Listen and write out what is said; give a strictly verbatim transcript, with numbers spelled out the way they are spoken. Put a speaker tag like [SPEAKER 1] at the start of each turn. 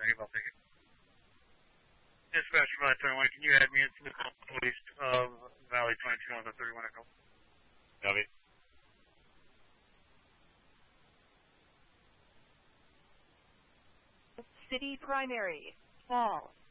[SPEAKER 1] negative, I'll take it. Dispatch five twenty-one, can you add me into the call east of Valley twenty-two on the thirty-one Echo?
[SPEAKER 2] Copy.
[SPEAKER 3] City primary, fall.